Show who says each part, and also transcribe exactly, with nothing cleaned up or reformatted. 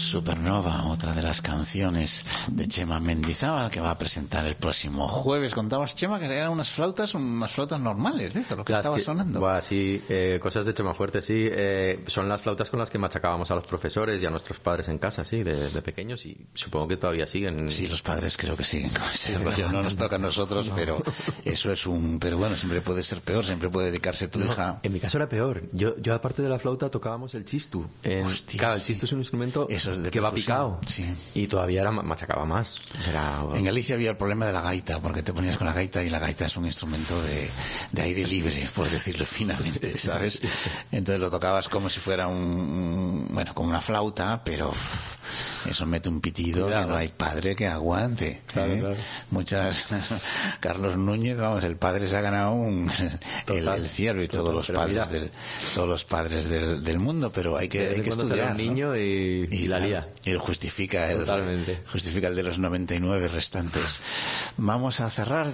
Speaker 1: Supernova, otra de las canciones de Chema Mendizábal, que va a presentar el próximo jueves. Contabas, Chema, que eran unas flautas, unas flautas normales, de esto, lo que las estaba que, sonando.
Speaker 2: Buah, sí, eh, cosas de Chema Fuerte, sí. Eh, son las flautas con las que machacábamos a los profesores y a nuestros padres en casa, sí, de, de pequeños, y supongo que todavía siguen.
Speaker 1: Sí, los padres creo que siguen con ese rollo. No nos toca a nosotros, no. Pero eso es un... Pero bueno, siempre puede ser peor, siempre puede dedicarse tu
Speaker 2: no,
Speaker 1: hija.
Speaker 2: En mi caso era peor. Yo, yo aparte de la flauta, tocábamos el chistu. En,
Speaker 1: Hostia,
Speaker 2: claro, el
Speaker 1: sí.
Speaker 2: chistu es un instrumento
Speaker 1: eso es de
Speaker 2: que va picado.
Speaker 1: Sí.
Speaker 2: Y todavía era, machacaba más. Era...
Speaker 1: En Galicia había el problema de la gaita, porque te ponías con la gaita y la gaita es un instrumento de, de aire libre, por decirlo finamente, ¿sabes? Entonces lo tocabas como si fuera un... Bueno, como una flauta, pero uff, eso mete un pitido. Cuidado, que no hay padre que aguante.
Speaker 2: Claro,
Speaker 1: ¿eh?
Speaker 2: claro.
Speaker 1: Muchas... Carlos Núñez, vamos, el padre se ha ganado un, el, el cielo y total, todos los padres del, todos los padres del, del mundo, pero hay que, hay que estudiar,
Speaker 2: un niño, ¿no? y, y, y la lía.
Speaker 1: Y lo justifica el, justifica el de los noventa y nueve restantes. Vamos a cerrar.